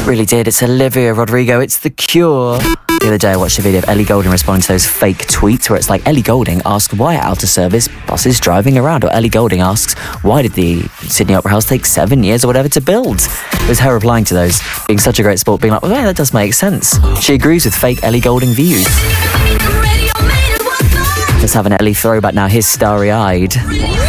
It really did. It's Olivia Rodrigo. It's The Cure. The other day I watched a video of Ellie Goulding responding to those fake tweets where it's like, Ellie Goulding asked why are out of service buses driving around? Or Ellie Goulding asks, why did the Sydney Opera House take 7 years or whatever to build? It was her replying to those, being such a great sport, being like, well, yeah, that does make sense. She agrees with fake Ellie Goulding views. Let's have an Ellie throwback now. Here's Starry Eyed.